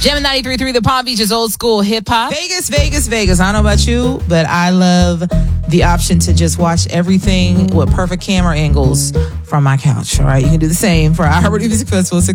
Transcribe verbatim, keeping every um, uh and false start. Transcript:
Gem ninety-three point three, the Palm Beach is old school hip hop. Vegas, Vegas, Vegas. I don't know about you, but I love the option to just watch everything with perfect camera angles from my couch. All right, you can do the same for our Heartbeat Music Festival. six